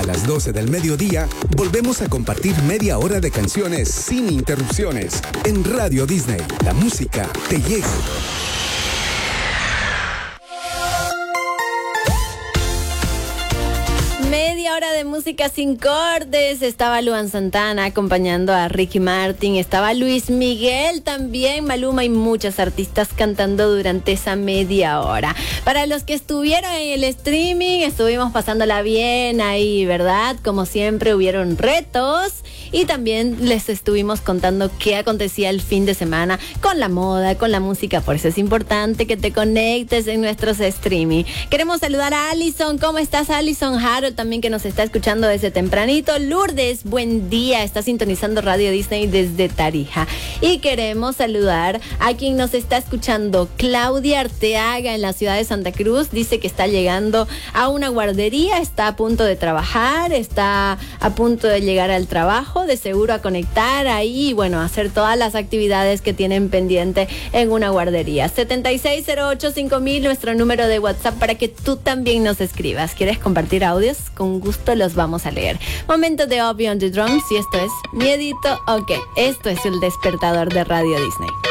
A las 12 del mediodía, volvemos a compartir media hora de canciones sin interrupciones. En Radio Disney, la música te llega. Media hora de música sin cortes. Estaba Luan Santana acompañando a Ricky Martin. Estaba Luis Miguel también, Maluma y muchos artistas cantando durante esa media hora. Para los que estuvieron en el streaming, estuvimos pasándola bien ahí, ¿verdad? Como siempre, hubieron retos. Y también les estuvimos contando qué acontecía el fin de semana con la moda, con la música. Por eso es importante que te conectes en nuestros streaming. Queremos saludar a Alison. ¿Cómo estás, Alison? Harold también, que nos está escuchando desde tempranito. Lourdes, buen día. Está sintonizando Radio Disney desde Tarija. Y queremos saludar a quien nos está escuchando. Claudia Arteaga, en la ciudad de Santa Cruz. Dice que está llegando a una guardería. Está a punto de trabajar. Está a punto de llegar al trabajo. De seguro a conectar ahí y bueno, hacer todas las actividades que tienen pendiente en una guardería. 76085000, nuestro número de WhatsApp para que tú también nos escribas. ¿Quieres compartir audios? Con gusto los vamos a leer. Momento de Obi on the Drums y esto es Miedito. Ok, esto es el despertador de Radio Disney.